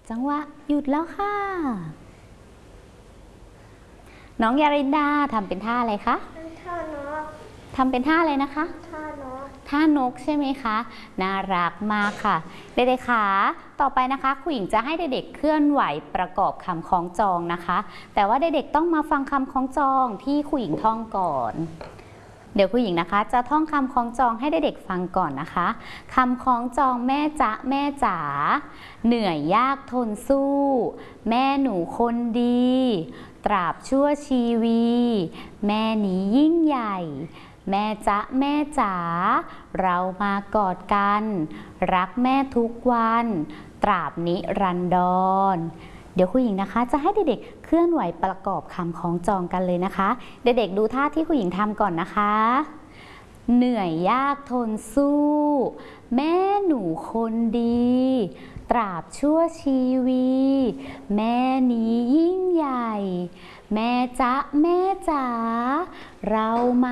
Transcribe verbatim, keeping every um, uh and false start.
จังหวะหยุดแล้วค่ะน้องยารินดาทำเป็นท่าอะไรคะท่านกทำเป็นท่าอะไรนะคะท่านกท่านกใช่ไหมคะน่ารักมากค่ะเด็กๆค่ะต่อไปนะคะครูหญิงจะให้เด็กๆเคลื่อนไหวประกอบคำคล้องจองนะคะแต่ว่าเด็กๆต้องมาฟังคำคล้องจองที่ครูหญิงท่องก่อนเดี๋ยวครูหญิงนะคะจะท่องคำคล้องจองให้เด็กๆฟังก่อนนะคะคำคล้องจองแม่จ๊ะแม่จ๋าเหนื่อยยากทนสู้แม่หนูคนดีตราบชั่วชีวีแม่นี้ยิ่งใหญ่แม่จ๊ะแม่จ๋าเรามากอดกันรักแม่ทุกวันตราบนิรันดรเดี๋ยวครูหญิงนะคะจะให้เด็กๆเคลื่อนไหวประกอบคำคล้องจองกันเลยนะคะเด็กๆดูท่าที่ครูหญิงทำก่อนนะคะเหนื่อยยากทนสู้แม่หนูคนดีตราบชั่วชีวีแม่นี้ยิ่งใหญ่แม่จ๊ะแม่จ๋าเรามา